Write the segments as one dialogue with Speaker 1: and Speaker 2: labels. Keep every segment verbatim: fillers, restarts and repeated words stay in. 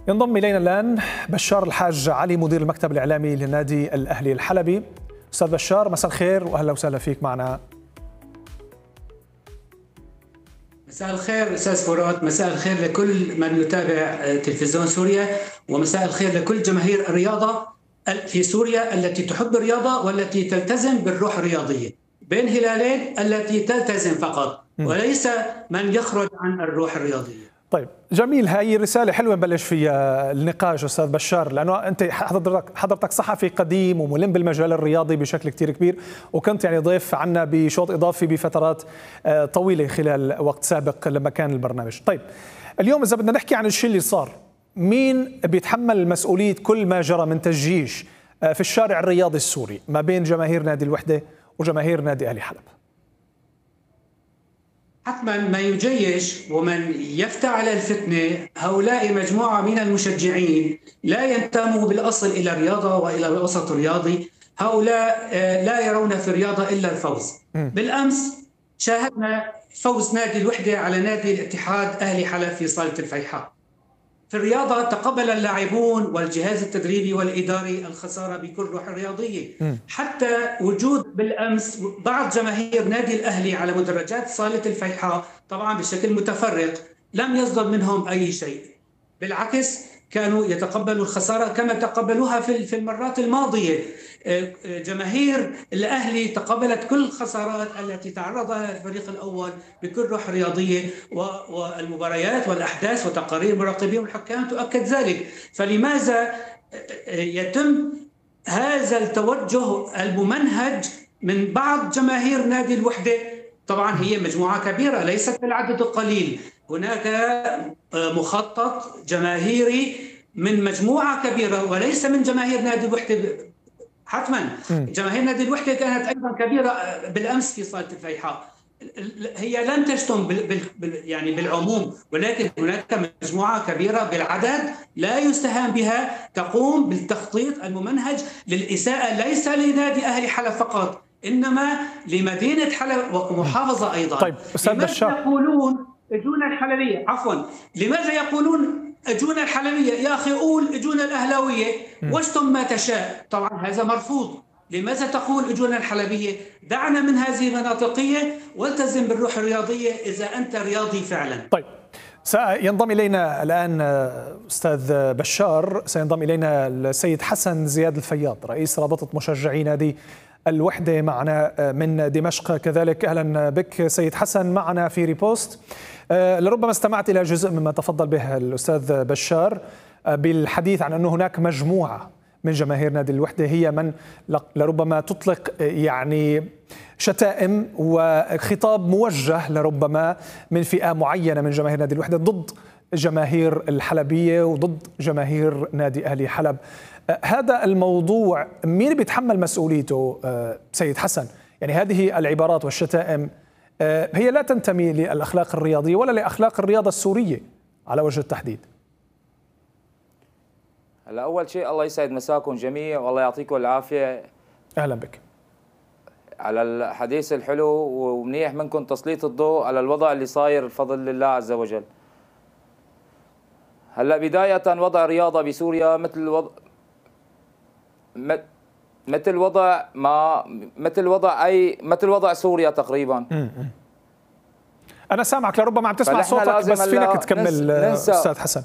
Speaker 1: ينضم إلينا الآن بشار الحاج علي مدير المكتب الإعلامي للنادي الأهلي الحلبي. أستاذ بشار مساء الخير وأهلا وسهلا فيك معنا.
Speaker 2: مساء الخير أستاذ فرات، مساء الخير لكل من يتابع تلفزيون سوريا، ومساء الخير لكل جماهير الرياضة في سوريا التي تحب الرياضة والتي تلتزم بالروح الرياضية، بين هلالين التي تلتزم فقط وليس من يخرج عن الروح الرياضية.
Speaker 1: طيب جميل، هاي رسالة حلوة نبلش فيها النقاش أستاذ بشار، لأنه أنت حضرتك حضرتك صحفي قديم وملم بالمجال الرياضي بشكل كتير كبير، وكنت يعني ضيف عنا بشوط إضافي بفترات طويلة خلال وقت سابق لما كان البرنامج. طيب اليوم إذا بدنا نحكي عن الشيء اللي صار، مين بيتحمل مسؤولية كل ما جرى من تجيش في الشارع الرياضي السوري ما بين جماهير نادي الوحدة وجماهير نادي أهلي حلب؟
Speaker 2: حتما ما يجيش ومن يفتعل الفتنة هؤلاء مجموعة من المشجعين لا ينتموا بالأصل إلى الرياضة وإلى الوسط الرياضي. هؤلاء لا يرون في الرياضة إلا الفوز. بالأمس شاهدنا فوز نادي الوحدة على نادي الاتحاد أهلي حلب في صالة الفيحاء. في الرياضة تقبل اللاعبون والجهاز التدريبي والإداري الخسارة بكل روح رياضية. حتى وجود بالأمس بعض جماهير نادي الأهلي على مدرجات صالة الفيحاء طبعا بشكل متفرق لم يصدر منهم أي شيء، بالعكس كانوا يتقبلوا الخسارة كما تقبلوها في المرات الماضية. جماهير الأهلي تقبلت كل الخسارات التي تعرض لها الفريق الأول بكل روح رياضية، والمباريات والأحداث وتقارير المراقبين والحكام تؤكد ذلك. فلماذا يتم هذا التوجه الممنهج من بعض جماهير نادي الوحدة؟ طبعا هي مجموعة كبيرة ليست بالعدد القليل، هناك مخطط جماهيري من مجموعة كبيرة وليس من جماهير نادي الوحدة. حتما جماهير نادي الوحدة كانت أيضا كبيرة بالأمس في صالة الفيحاء، هي لن تشتم بال يعني بالعموم، ولكن هناك مجموعة كبيرة بالعدد لا يستهان بها تقوم بالتخطيط الممنهج للإساءة ليس لنادي أهلي حلب فقط إنما لمدينة حلب ومحافظة أيضا.
Speaker 1: طيب أستاذ بشار،
Speaker 2: يقولون اجونا الحلبية، عفوا لماذا يقولون اجونا الحلبية؟ يا أخي قول اجونا الأهلاوية واشتم ما تشاء، طبعا هذا مرفوض. لماذا تقول اجونا الحلبية؟ دعنا من هذه المناطقية والتزم بالروح الرياضية إذا أنت رياضي فعلا.
Speaker 1: طيب سينضم إلينا الآن أستاذ بشار، سينضم إلينا السيد حسن زياد الفياض رئيس رابطة مشجعي نادي الوحدة معنا من دمشق كذلك. أهلا بك سيد حسن معنا في ريبوست. لربما استمعت إلى جزء مما تفضل به الأستاذ بشار بالحديث عن أنه هناك مجموعة من جماهير نادي الوحدة هي من لربما تطلق يعني شتائم وخطاب موجه لربما من فئة معينة من جماهير نادي الوحدة ضد جماهير الحلبية وضد جماهير نادي أهلي حلب. هذا الموضوع مين بيتحمل مسؤوليته سيد حسن؟ يعني هذه العبارات والشتائم هي لا تنتمي للأخلاق الرياضية ولا لأخلاق الرياضة السورية على وجه التحديد.
Speaker 3: هلا أول شيء الله يسعد مساكم جميع والله يعطيكم العافية.
Speaker 1: أهلا بك
Speaker 3: على الحديث الحلو، ومنيح منكم تسليط الضوء على الوضع اللي صاير بفضل الله عز وجل. هلا بداية وضع الرياضة بسوريا مثل وضع مثل وضع ما مثل وضع اي مثل وضع سوريا تقريبا.
Speaker 1: انا سامعك لربما عم تسمع صوتك بس فينك تكمل استاذ حسن.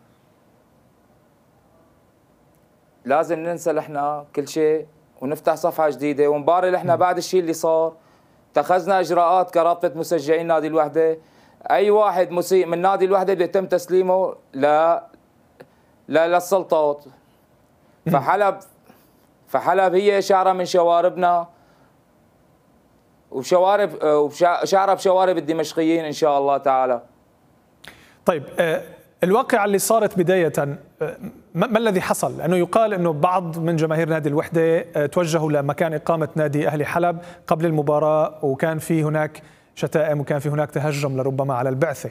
Speaker 3: لازم ننسى نحن كل شيء ونفتح صفحة جديدة ونباري نحن بعد الشيء اللي صار. اتخذنا اجراءات كرابطة مشجعين نادي الوحدة، اي واحد مسيء من نادي الوحدة بده يتم تسليمه ل للسلطات. فحلب فحلب هي شعرة من شواربنا وشوارب وشعرة بشوارب الدمشقيين إن شاء الله تعالى.
Speaker 1: طيب الواقعة اللي صارت بداية ما الذي حصل؟ لأنه يقال أنه بعض من جماهير نادي الوحدة توجهوا لمكان إقامة نادي أهلي حلب قبل المباراة وكان في هناك شتائم وكان في هناك تهجم لربما على البعثة.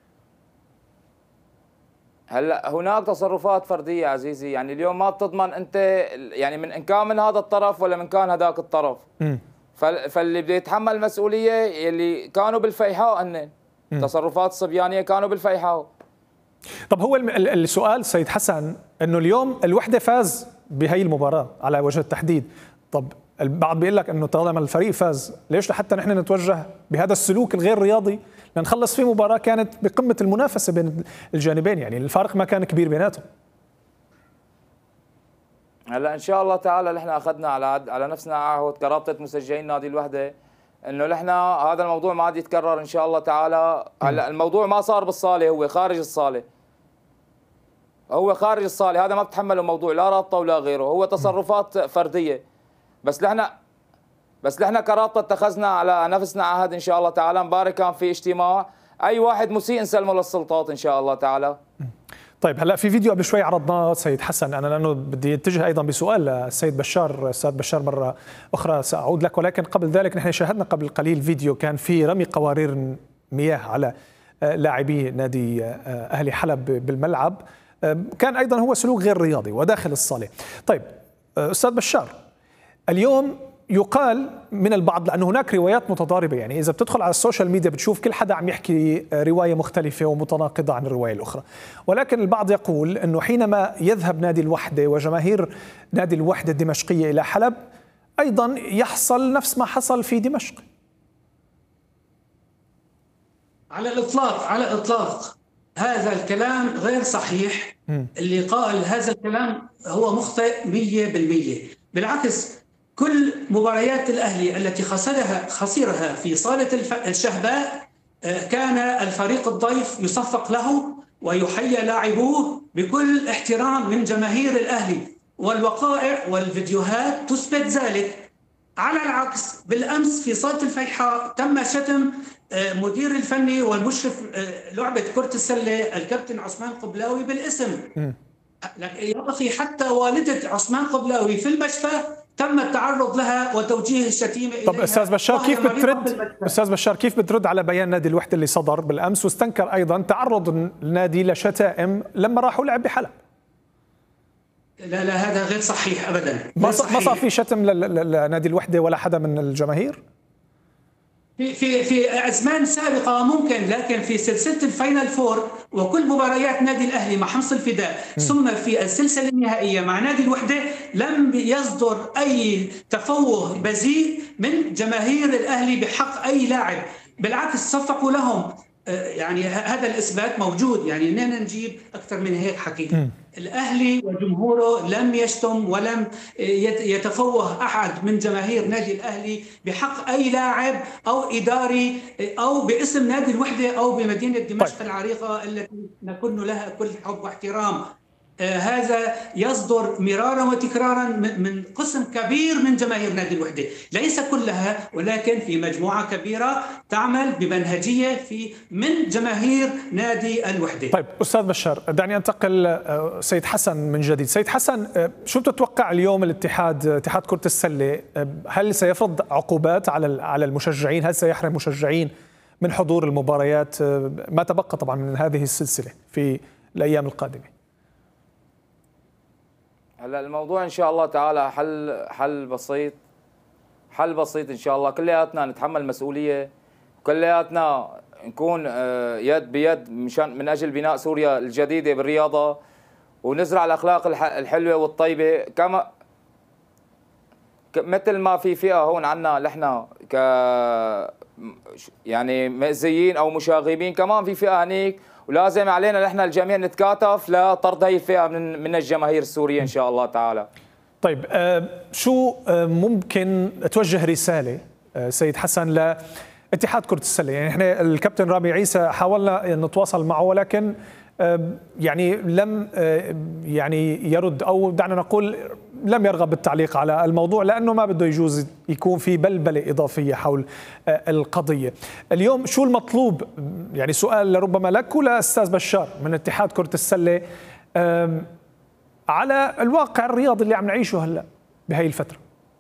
Speaker 3: هلا هناك تصرفات فرديه عزيزي، يعني اليوم ما بتضمن انت يعني من ان كان من هذا الطرف ولا من كان هذاك الطرف. م. فاللي بده يتحمل مسؤوليه اللي كانوا بالفيحاء، هن تصرفات الصبيانيه كانوا بالفيحاء.
Speaker 1: طب هو السؤال سيد حسن انه اليوم الوحده فاز بهي المباراه على وجه التحديد. طب البعض بيقول لك انه طالما الفريق فاز ليش لحتى نحن نتوجه بهذا السلوك الغير رياضي لنخلص في مباراه كانت بقمه المنافسه بين الجانبين، يعني الفارق ما كان كبير بيناتهم.
Speaker 3: هلا ان شاء الله تعالى نحن اخذنا على على نفسنا عهد كرابطه مشجعين نادي الوحده انه نحن هذا الموضوع ما عاد يتكرر ان شاء الله تعالى. هلا الموضوع ما صار بالصاله، هو خارج الصاله، هو خارج الصاله، هذا ما بتحمله موضوع لا رابطه ولا غيره، هو تصرفات فرديه. بس نحن بس نحن كرابطه اتخذنا على نفسنا عهد ان شاء الله تعالى. امبارح كان في اجتماع، اي واحد مسيء نسلمه للسلطات ان شاء الله تعالى.
Speaker 1: طيب هلا في فيديو قبل شوي عرضناه سيد حسن، انا لانه بدي اتجه ايضا بسؤال للسيد بشار. استاذ بشار مره اخرى ساعود لك، ولكن قبل ذلك نحن شاهدنا قبل قليل فيديو كان في رمي قوارير مياه على لاعبي نادي اهلي حلب بالملعب، كان ايضا هو سلوك غير رياضي وداخل الصاله. طيب استاذ بشار، اليوم يقال من البعض لأن هناك روايات متضاربة، يعني إذا بتدخل على السوشيال ميديا بتشوف كل حدا عم يحكي رواية مختلفة ومتناقضة عن الرواية الأخرى، ولكن البعض يقول أنه حينما يذهب نادي الوحدة وجماهير نادي الوحدة الدمشقية إلى حلب أيضا يحصل نفس ما حصل في دمشق.
Speaker 2: على الإطلاق على الإطلاق هذا الكلام غير صحيح. م. اللي قال هذا الكلام هو مخطئ مية بالمية. بالعكس، كل مباريات الأهلي التي خسرها خسرها في صالة الشهباء كان الفريق الضيف يصفق له ويحيى لاعبوه بكل احترام من جماهير الأهلي، والوقائع والفيديوهات تثبت ذلك. على العكس، بالأمس في صالة الفيحاء تم شتم مدير الفني والمشرف لعبة كرة السلة الكابتن عثمان قبلاوي بالاسم. يا أخي، حتى والدة عثمان قبلاوي في المشفى تم التعرض لها وتوجيه الشتيمه اليها.
Speaker 1: طب استاذ بشار كيف بترد استاذ بشار كيف بترد على بيان نادي الوحده اللي صدر بالامس واستنكر ايضا تعرض النادي لشتائم لما راحوا لعب بحلب؟
Speaker 2: لا لا هذا غير صحيح ابدا.
Speaker 1: ما صار في شتم لنادي الوحده ولا حدا من الجماهير؟
Speaker 2: في في في ازمان سابقه ممكن، لكن في سلسله الفاينل فور وكل مباريات نادي الاهلي مع حمص الفداء م. ثم في السلسله النهائيه مع نادي الوحده لم يصدر اي تفوه بذيء من جماهير الاهلي بحق اي لاعب، بالعكس صفقوا لهم. يعني هذا الاثبات موجود، يعني اننا نجيب اكثر من هيك حكي. م. الاهلي وجمهوره لم يشتم ولم يتفوه احد من جماهير نادي الاهلي بحق اي لاعب او اداري او باسم نادي الوحده او بمدينه دمشق طيب. العريقه التي نكن لها كل حب واحترام. آه هذا يصدر مرارا وتكرارا من قسم كبير من جماهير نادي الوحده، ليس كلها ولكن في مجموعه كبيره تعمل بمنهجيه في من جماهير نادي الوحده.
Speaker 1: طيب استاذ بشار، دعني انتقل سيد حسن من جديد. سيد حسن، شو بتتوقع اليوم الاتحاد اتحاد كره السله؟ هل سيفرض عقوبات على على المشجعين؟ هل سيحرم المشجعين من حضور المباريات ما تبقى طبعا من هذه السلسله في الايام القادمه؟
Speaker 3: هلا الموضوع ان شاء الله تعالى حل حل بسيط حل بسيط ان شاء الله. كلياتنا نتحمل مسؤوليه، كلياتنا نكون يد بيد مشان من اجل بناء سوريا الجديده بالرياضه، ونزرع الاخلاق الحلوه والطيبه. كما مثل ما في فئه هون عنا نحن ك يعني مأذيين او مشاغبين، كمان في فئه هنيك، ولازم علينا نحن الجميع نتكاتف لطرد هي الفئه من من الجماهير السوريه ان شاء الله تعالى.
Speaker 1: طيب آه شو آه ممكن توجه رساله آه سيد حسن لاتحاد كره السله؟ يعني احنا الكابتن رامي عيسى حاولنا نتواصل معه ولكن آه يعني لم آه يعني يرد، او دعنا نقول لم يرغب بالتعليق على الموضوع لانه ما بده يجوز يكون في بلبله اضافيه حول آه القضيه. اليوم شو المطلوب؟ يعني سؤال لربما لك ولا استاذ بشار من اتحاد كره السله آه على الواقع الرياضي اللي عم نعيشه هلا بهي الفتره.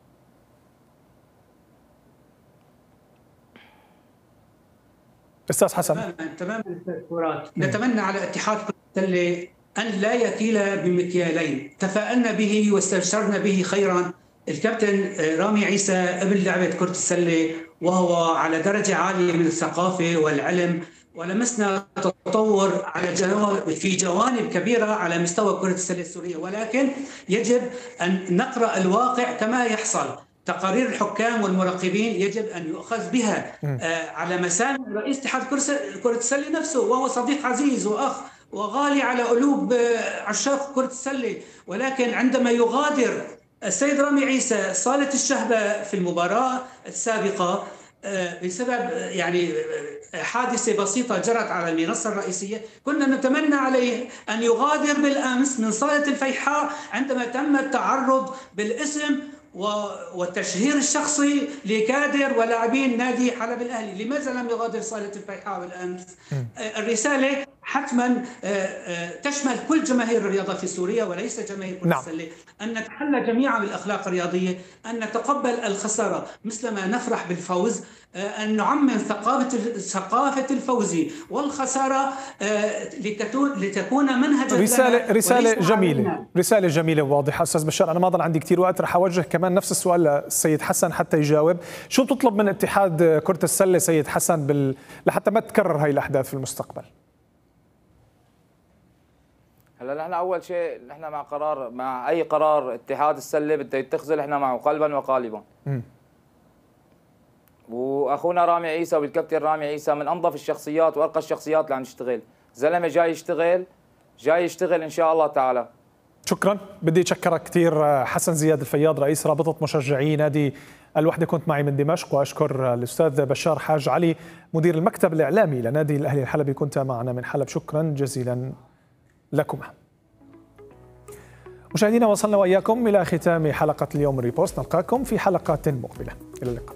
Speaker 1: استاذ حسن.
Speaker 2: تماما تماما استاذ، نتمنى على اتحاد كره السله ان لا يكيل بمكيالين. تفاءلنا به واستبشرنا به خيرا. الكابتن رامي عيسى ابن لعبه كره السله، وهو على درجه عاليه من الثقافه والعلم ولمسنا تطور على في جوانب كبيرة على مستوى كرة السلة السورية، ولكن يجب أن نقرأ الواقع كما يحصل. تقارير الحكام والمراقبين يجب أن يؤخذ بها على مسام رئيس اتحاد كرة السلة نفسه، وهو صديق عزيز وأخ وغالي على قلوب عشاق كرة السلة، ولكن عندما يغادر السيد رامي عيسى صالة الشهبة في المباراة السابقة بسبب يعني حادثة بسيطة جرت على المنصة الرئيسية، كنا نتمنى عليه أن يغادر بالأمس من صالة الفيحاء عندما تم التعرض بالاسم والتشهير الشخصي لكادر ولاعبين نادي حلب الأهلي. لماذا لم يغادر صالة الفيحاء بالأمس؟ الرسالة حتما تشمل كل جماهير الرياضة في سوريا وليس جماهير كرة السلة، أن نتحلى جميعا بالأخلاق الرياضية، أن نتقبل الخسارة مثلما نفرح بالفوز، أن نعمم ثقافة ثقافة الفوز والخسارة لتكون منهجا
Speaker 1: رسالة رسالة جميلة علينا. رسالة جميلة وواضحة. أستاذ بشار، أنا ما ضل عندي كثير وقت، رح أوجه كمان نفس السؤال للسيد حسن حتى يجاوب. شو بتطلب من اتحاد كرة السلة سيد حسن بال... لحتى ما تكرر هاي الأحداث في المستقبل؟
Speaker 3: هلا نحن اول شيء نحن مع قرار، مع اي قرار اتحاد السله بده يتخذه نحن معه قلبا وقالبا. م. واخونا رامي عيسى والكابتن رامي عيسى من انظف الشخصيات وارقى الشخصيات اللي عم يشتغل، زلمه جاي يشتغل جاي يشتغل ان شاء الله تعالى.
Speaker 1: شكرا، بدي اتشكرك كثير حسن زياد الفياض رئيس رابطه مشجعي نادي الوحده، كنت معي من دمشق، واشكر الاستاذ بشار حاج علي مدير المكتب الاعلامي لنادي الاهلي الحلبي، كنت معنا من حلب، شكرا جزيلا لكما. مشاهدينا، وصلنا وإياكم إلى ختام حلقة اليوم ريبوست، نلقاكم في حلقات مقبلة، إلى اللقاء.